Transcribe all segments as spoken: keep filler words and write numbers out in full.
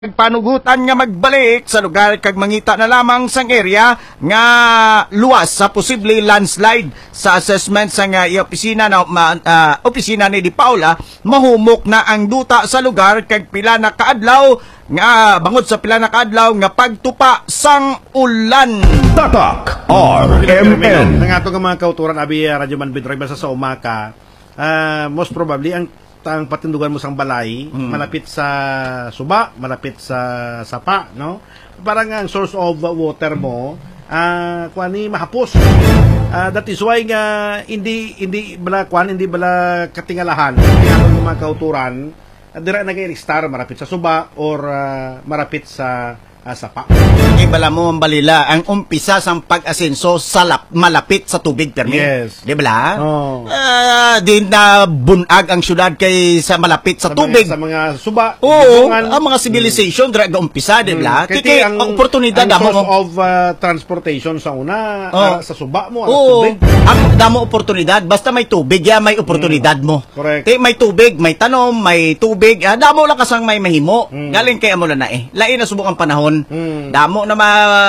Panugutan nga magbalik sa lugar kag mangita na lamang sang area nga luwas sa posible landslide sa assessment sa nga opisina na uh, opisina ni Di Paula mahumok na ang duta sa lugar kag pila na kaadlaw nga bangod sa pila na kaadlaw nga pagtupa sang ulan. Tatak R M N. Ang ato nga mga kauturan abi Radyo Manbidroy basta sa umaka, uh, most probably ang tang patindugan mo sang balay, hmm. malapit sa suba, malapit sa sapa, no? Parang ang source of water mo, ah, uh, kuan ni mahapos. Uh, that is why nga hindi hindi bala kuan hindi bala katingalahan ng mga kauturan, uh, dira na kay star malapit sa suba or uh, malapit sa uh, sapa. Ibala mo ang balila, ang umpisa sang pag-asenso sa lap, malapit sa tubig permi. Yes. Di ba? Oh. Uh, din na bunag ang syudad kay sa malapit sa, sa tubig. Mga, sa mga suba. Oo, ang mga civilization, mm. dira umpisa, di ba? Mm. Kaya ang oportunidad ang source mo of uh, transportation sa una, oh. uh, sa suba mo, oo, tubig. Ang damo oportunidad, basta may tubig, ya may oportunidad mm. mo. Correct. Kaya may tubig, may tanom, may tubig, ah, damo lang kasang may mahimo. Mm. Galing kay amo na eh. Lain na subok ang panahon. Mm. Damo na ma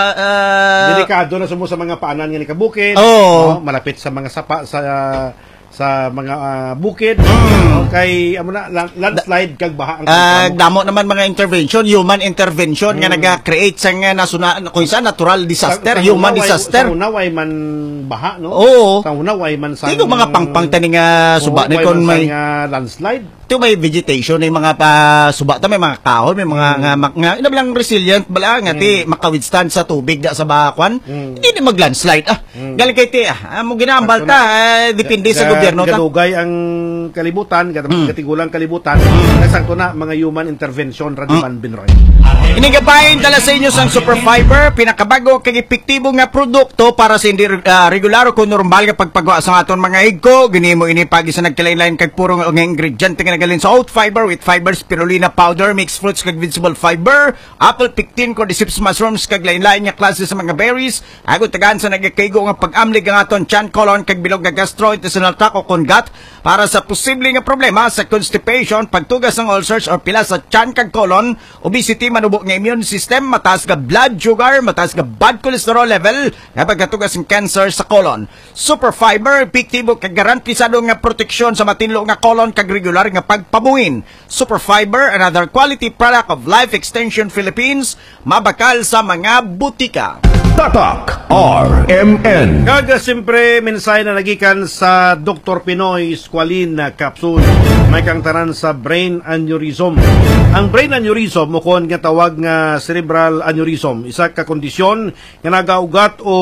uh, delikado na sumo sa mga paanan nga ni kabukid, oh. no? Malapit sa mga sapa sa uh, sa mga uh, bukid, mm. no? Kay amo na landslide kag baha ang uh, damo naman mga intervention, human intervention mm. nga naga-create sa nga nasuna kung isa natural disaster, sa, sa human unaway, disaster. Sa unaway man baha, no? Oo. Sa unaway man sa Tigo mga pangpang tani nga suba ni kon may uh, landslide. Ito may vegetation, may mga pa suba ta, may mga kahoy, may mga mm. nga, nga ina lang resilient bala nga mm. ti makawithstand sa tubig da sa bakwan. Mm. Hindi mag-landslide ah. Mm. Galing kay ti ah, mo ginambal ta, eh, depende sa gobyerno ta. Gadugay ang kalibutan, mm. katigulang kalibutan. Mm. Nasangto na mga human intervention Radyo mm. Manbidroy. Inigabayin dala sa inyo sang Superfiber, pinakabago kag epektibo nga produkto para sa hindi uh, regular o kung normal nga pagpagawa sa aton mga higko. Gini mo ini pagi sa nagkilain-lain kag puro nga ingredient nga galing sa oat fiber with fiber spirulina powder, mixed fruits kag vegetable fiber, apple pectin, cordyceps mushrooms kag lain-lain nga klase sa mga berries. Ago tagaan sa nagakaigo nga pag-amlig ang aton tiyan, colon kag bilog nga gastrointestinal tract o kungat para sa posible nga problema sa constipation, pagtugas ng ulcers or pila sa tiyan kag colon, obesity, manubok nga immune system, mataas nga blood sugar, mataas nga bad cholesterol level, nga pagkatugas ng cancer sa colon. Super fiber, epektibo kag garantisado nga proteksyon sa matinlo nga colon kag regular nga pagpabuhin. Super fiber, another quality product of Life Extension Philippines, mabakal sa mga butika. Tatak R M N. Kaga siyempre mensahe na nagikan sa Doktor Pinoy Squalene na capsule. May kang tanan sa brain aneurysm. Ang brain aneurysm mo kon nga tawag nga cerebral aneurysm, isa ka kondisyon nga nagaugat o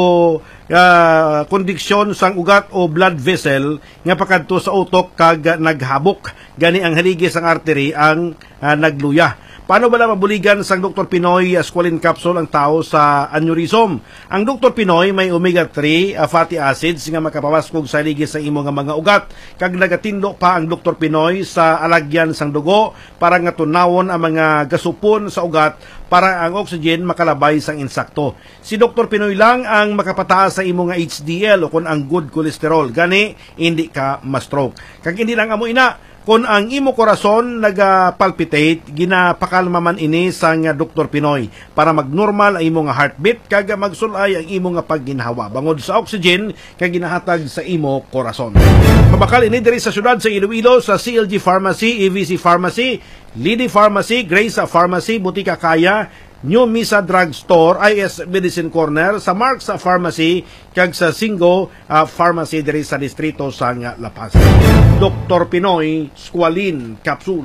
uh, kondisyon sang ugat o blood vessel nga pakadto sa utok kag naghabok gani ang haligi sang artery ang uh, nagluya. Paano bala mabuligan sang Doktor Pinoy Squalene capsule ang tao sa aneurysm? Ang Doktor Pinoy may omega three uh, fatty acids nga makapawaskog sa haligi sa imo nga mga ugat kag nagatindog pa ang Doktor Pinoy sa alagyan sang dugo para nga tunawon ang mga gasupon sa ugat para ang oxygen makalabay sang insakto. Si Doktor Pinoy lang ang makapataas sa imo nga H D L o kun ang good cholesterol. Gani hindi ka ma-stroke. Kag hindi lang amo ina, kung ang imo korason nagapalpitate, ginapakalma man ini sang Doktor Pinoy para magnormal ang imo nga heartbeat kag magsulay ang imo nga pagginhawa bangod sa oxygen kag ginahatag sa imo korason. Mabakal ini diri sa syudad sa Iloilo sa C L G Pharmacy, E V C Pharmacy, Lidi Pharmacy, Grace Pharmacy, Butika Kaya, New Misa Drug Store, I S Medicine Corner, sa Mark's Pharmacy, kag sa Singo uh, Pharmacy diri sa distrito sa La Paz. Doktor Pinoy Squalene Capsule.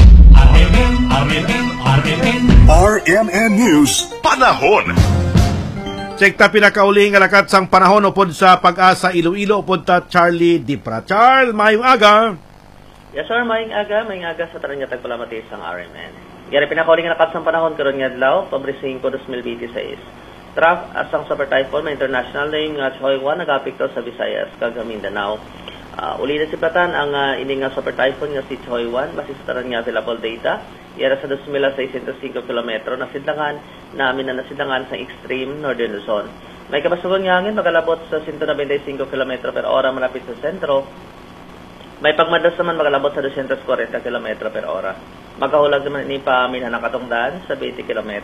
R M N News Panahon. Sekta pinakauli nga lakat sang panahon upod sa Pag-asa Iloilo upod ta Charlie Dipra. Charles, mayong aga. Yes sir, mayong aga, mayong aga sa tarang yatag palamatis sang R M N. Gari pinakauli nga lakat sang panahon karon nga adlaw, Pabre five, dos mil veintiséis. Traf asang super typhoon may international name nga Choy one nagapekto sa Visayas kag Mindanao. Uh, uli na siplatan ang uh, ini nga super typhoon nga si Choy one base sa taran nga available data. Yara sa two thousand six hundred five kilometro na sidlangan namin na nasidlangan sa extreme northern Luzon. May kabasugon nga hangin magalabot sa one hundred ninety-five kilometro per ora malapit sa sentro. May pagmadas naman magalabot sa two hundred forty kilometro per ora. Magkahulag naman ini pa minanang katungdan sa twenty kilometers.